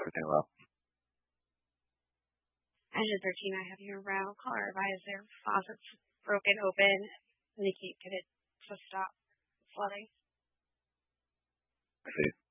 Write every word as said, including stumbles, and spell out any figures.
everything well. Engine thirteen, I have your rail car visor faucets broken open. Nikki, get it to stop flooding. I see.